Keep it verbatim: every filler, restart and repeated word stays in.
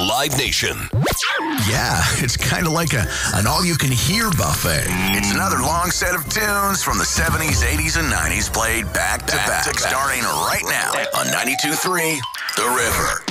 Live Nation. Yeah, it's kind of like a an all-you-can-hear buffet. It's another long set of tunes from the seventies, eighties, and nineties played back to back, back, starting right now on ninety-two point three The River.